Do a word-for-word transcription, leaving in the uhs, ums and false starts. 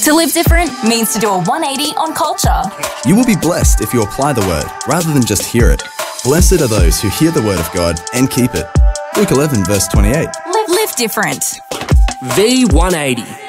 To live different means to do a one eighty on culture. You will be blessed if you apply the word rather than just hear it. Blessed are those who hear the word of God and keep it. Luke eleven verse twenty-eight. Live, live different. V one eighty.